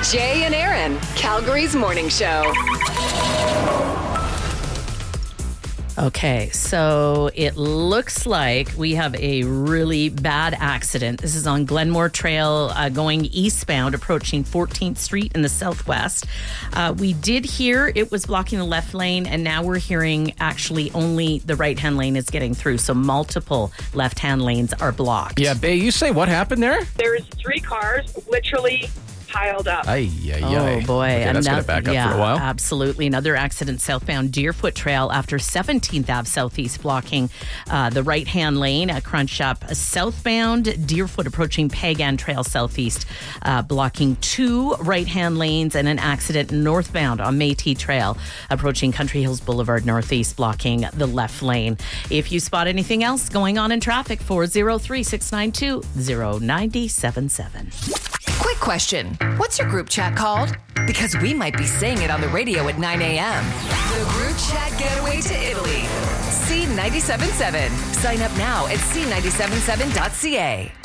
Jay and Aaron, Calgary's morning show. Okay, so it looks like we have a really bad accident. This is on Glenmore Trail going eastbound, approaching 14th Street in the southwest. We did hear it was blocking the left lane, and now we're hearing actually only the right-hand lane is getting through. So multiple left-hand lanes are blocked. Yeah, Bay, you say what happened there? There's 3 cars literally piled up. Oh, boy. Okay, that's going to back up for a while. Absolutely. Another accident southbound Deerfoot Trail after 17th Ave Southeast blocking the right-hand lane. A crunch up southbound Deerfoot approaching Pagan Trail Southeast, blocking 2 right-hand lanes, and an accident northbound on Métis Trail approaching Country Hills Boulevard Northeast, blocking the left lane. If you spot anything else going on in traffic, 403-692-0977. Quick question. What's your group chat called? Because we might be saying it on the radio at 9 a.m. The Group Chat Getaway to Italy. C97.7. Sign up now at C977.ca.